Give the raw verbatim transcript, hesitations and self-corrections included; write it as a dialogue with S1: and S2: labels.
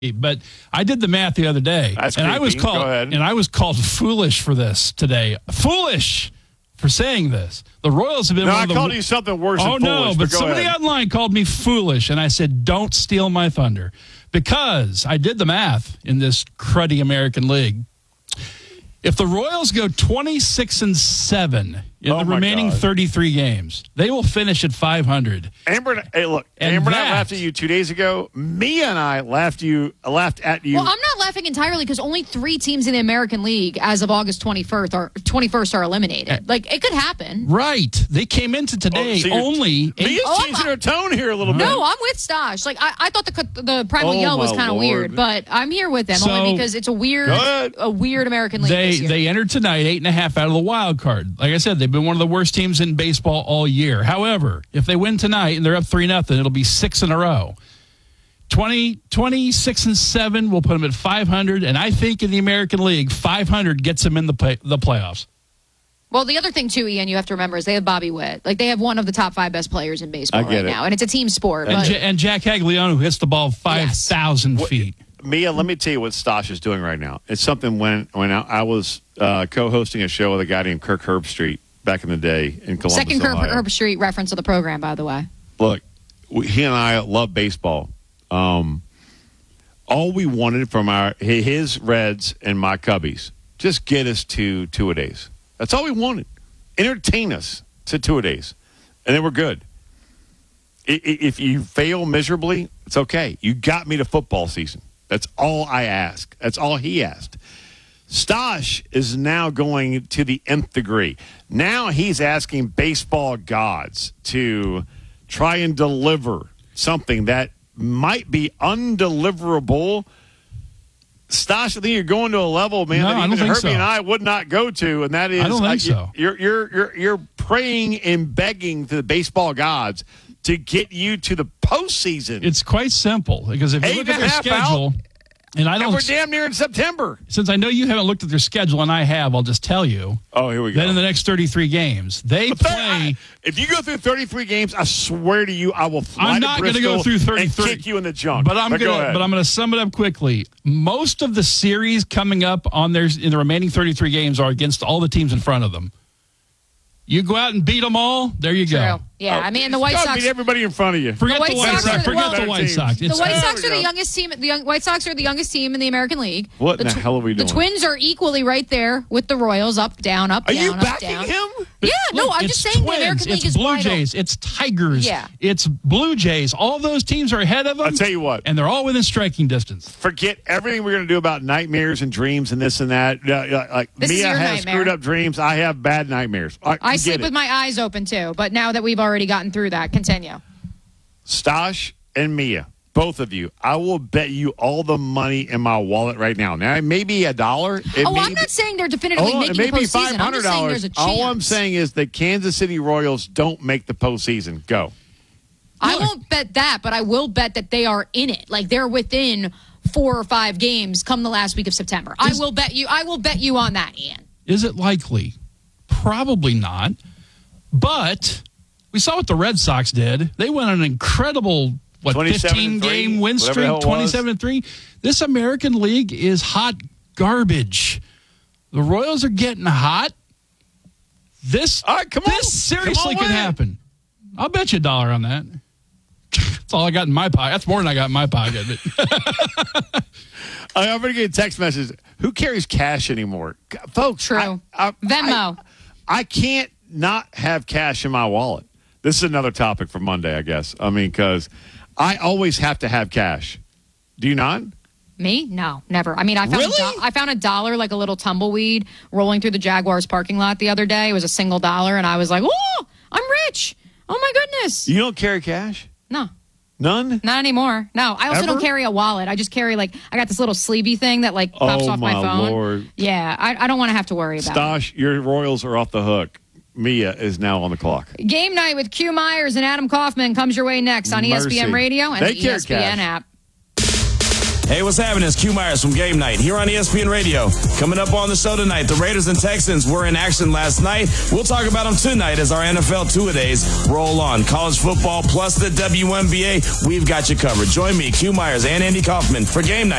S1: But I did the math the other day,
S2: That's
S1: and
S2: creepy.
S1: I was
S2: Go
S1: called
S2: ahead.
S1: and I was called foolish for this today. Foolish for saying this. The Royals have been.
S2: No,
S1: one
S2: I
S1: of the,
S2: called you something worse
S1: Oh
S2: than
S1: no!
S2: foolish.
S1: But
S2: go
S1: somebody
S2: ahead.
S1: online called me foolish, and I said, "Don't steal my thunder," because I did the math in this cruddy American League. If the Royals go twenty-six and seven in
S2: Oh,
S1: the
S2: my
S1: remaining
S2: God.
S1: thirty-three games, they will finish at five hundred.
S2: Amber, hey, look,
S1: And
S2: Amber and I
S1: that-
S2: laughed at you two days ago. Mia and I laughed you laughed at you.
S3: Well, I'm not laughing entirely because only three teams in the American League as of August twenty-first are twenty-first are eliminated. Like, it could happen.
S1: Right? They came into today
S2: Oh, so you're-
S1: only. eight-
S2: Mia's
S3: Oh,
S2: changing
S3: I'm-
S2: her tone here a little bit.
S3: No, I'm with Stosh. Like, I, I thought the the primal
S2: Oh,
S3: yell was
S2: my
S3: kind of
S2: Lord.
S3: weird, but I'm here with them
S1: So-
S3: only because it's a weird,
S2: Go ahead.
S3: a weird American League
S1: They
S3: this year.
S1: they entered tonight eight and a half out of the wild card. Like I said, they've been one of the worst teams in baseball all year. However, if they win tonight and they're up three nothing, it'll be six in a row. twenty, twenty-six and seven will put them at five hundred, and I think in the American League, five hundred gets them in the play, the playoffs.
S3: Well, the other thing, too, Ian, you have to remember is they have Bobby Witt. Like, they have one of the top five best players in baseball
S2: I get
S3: right
S2: it.
S3: now, and it's a team sport.
S1: And,
S3: But
S1: J- and Jack Hagliano hits the ball five thousand
S2: What-
S1: feet.
S2: Mia, let me tell you what Stosh is doing right now. It's something when when I, I was uh, co-hosting a show with a guy named Kirk Herbstreit back in the day in Columbus,
S3: second Herb,
S2: Ohio.
S3: Herb Street reference of the program, by the way.
S2: Look, we, he and I love baseball. Um, all we wanted from our his Reds and my Cubbies, just get us to two-a-days. That's all we wanted. Entertain us to two-a-days, and then we're good. I- i- If you fail miserably, it's okay. You got me to football season. That's all I ask. That's all he asked. Stosh is now going to the nth degree. Now he's asking baseball gods to try and deliver something that might be undeliverable. Stosh, I think you're going to a level, man,
S1: No,
S2: that
S1: I
S2: even
S1: don't think
S2: Herbie
S1: so.
S2: and I would not go to, and that is
S1: I don't think
S2: uh,
S1: so.
S2: You're you're you're you're praying and begging to the baseball gods to get you to the postseason.
S1: It's quite simple because if you
S2: Eight
S1: look
S2: and
S1: at
S2: a
S1: their
S2: half
S1: schedule,
S2: out,
S1: and I
S2: and
S1: don't,
S2: we're damn near in September.
S1: since I know you haven't looked at their schedule and I have, I'll just tell you.
S2: Oh, here we go.
S1: Then in the next thirty-three games, they
S2: But there-
S1: play.
S2: I- if you go through thirty-three games, I swear to you, I will fly
S1: I'm
S2: to
S1: not going to
S2: Bristol
S1: go through thirty-three.
S2: and kick you in the junk.
S1: But I'm
S2: go
S1: going to.
S2: ahead.
S1: But I'm going to sum it up quickly. Most of the series coming up on their in the remaining thirty-three games are against all the teams in front of them. You go out and beat them all. There you go.
S3: True. Yeah,
S2: Oh,
S3: I mean, the White
S2: gotta
S3: Sox.
S2: beat everybody in front of you.
S1: Forget
S3: The
S1: the
S3: White
S1: White
S3: Sox
S1: Sox.
S3: are-
S1: Forget
S3: well,
S1: the White Sox.
S3: The
S1: It's-
S3: White
S2: There
S3: Sox
S2: we
S3: are the
S2: go.
S3: youngest team. The young, White Sox are the youngest team in the American League.
S2: What
S3: the
S2: in the hell are we doing?
S3: The Twins are equally right there with the Royals, up, down, up,
S2: Are
S3: down,
S2: you
S3: up,
S2: backing
S3: down.
S2: him?
S3: Yeah, no,
S1: Look,
S3: I'm
S1: it's
S3: just saying
S1: Twins,
S3: the American League
S1: it's
S3: is
S1: Blue
S3: wide open.
S1: Jays, it's Tigers,
S3: Yeah.
S1: it's Blue Jays. All those teams are ahead of them.
S2: I'll tell you what.
S1: and they're all within striking distance.
S2: Forget everything we're going to do about nightmares and dreams and this and that. Uh, uh, like
S3: This is
S2: Mia
S3: your
S2: has
S3: nightmare.
S2: screwed up dreams. I have bad nightmares. I,
S3: I
S2: get
S3: sleep
S2: it.
S3: with my eyes open too, but now that we've already gotten through that, continue.
S2: Stosh and Mia, both of you. I will bet you all the money in my wallet right now. Now, it may be a dollar. It
S3: Oh,
S2: may
S3: I'm
S2: be-
S3: not saying they're definitively
S2: Hold on,
S3: making
S2: it
S3: the
S2: may be
S3: postseason.
S2: five
S3: I'm
S2: hundred
S3: just saying there's
S2: dollars.
S3: a chance.
S2: All I'm saying is the Kansas City Royals don't make the postseason. Go.
S3: I
S1: Look.
S3: won't bet that, but I will bet that they are in it. Like they're within four or five games come the last week of September. I
S1: Is-
S3: will bet you. I will bet you on that, Ian.
S1: Is it likely? Probably not. But we saw what the Red Sox did. They went on an incredible, what,
S2: twenty-seven and three,
S1: fifteen-game win
S2: whatever the hell
S1: streak,
S2: it was.
S1: twenty-seven and three. This American League is hot garbage. The Royals are getting hot. This,
S2: All right, come on.
S1: this seriously
S2: Come on
S1: could
S2: with it.
S1: happen. I'll bet you a dollar on that. That's all I got in my pocket. That's more than I got in my pocket. But
S2: I'm going to get a text message. Who carries cash anymore? G- Folks,
S3: True.
S2: I, I,
S3: Venmo.
S2: I, I can't not have cash in my wallet. This is another topic for Monday, I guess. I mean, because I always have to have cash. Do you not?
S3: Me? No, never. I mean, I found
S2: Really?
S3: a do- I found a dollar, like a little tumbleweed, rolling through the Jaguars parking lot the other day. It was a single dollar, and I was like, "Oh, I'm rich! Oh my goodness!"
S2: You don't carry cash?
S3: No,
S2: None?
S3: not anymore. No, I also
S2: Ever?
S3: don't carry a wallet. I just carry like I got this little sleevey thing that like pops
S2: Oh,
S3: off my,
S2: my
S3: phone.
S2: Lord.
S3: Yeah, I, I don't want to have to worry about
S2: Stosh, your Royals are off the hook. Mia is now on the clock.
S3: it. Game night with Q Myers and Adam Kaufman comes your way next on E S P N
S2: Mercy.
S3: Radio and
S2: They
S3: the E
S2: carry
S3: S P N
S2: cash.
S3: app.
S4: Hey, what's happening? It's Q Myers from Game Night here on E S P N Radio. Coming up on the show tonight, the Raiders and Texans were in action last night. We'll talk about them tonight as our N F L two-a-days roll on. College football plus the W N B A, we've got you covered. Join me, Q Myers and Andy Kaufman for Game Night.